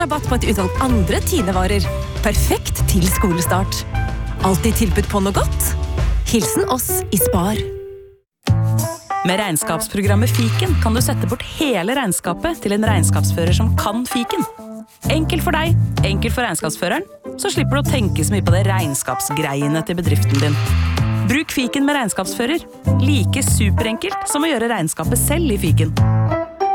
Rabatt på et utvalg andre Tine-varer. Perfekt til skolestart. Alltid tilbud på noe godt. Hilsen oss i Spar. Med regnskapsprogrammet Fiken kan du sette bort hele regnskapet til en regnskapsfører som kan Fiken. Enkelt for deg, enkelt for regnskapsføreren, så slipper du å tenke så mye på det regnskapsgreiene til bedriften din. Bruk Fiken med regnskapsfører. Like superenkelt som å gjøre regnskapet selv i Fiken.